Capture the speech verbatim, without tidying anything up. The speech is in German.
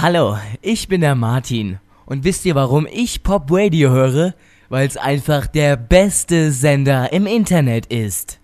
Hallo, ich bin der Martin. Und wisst ihr, warum ich Pop Radio höre? Weil es einfach der beste Sender im Internet ist.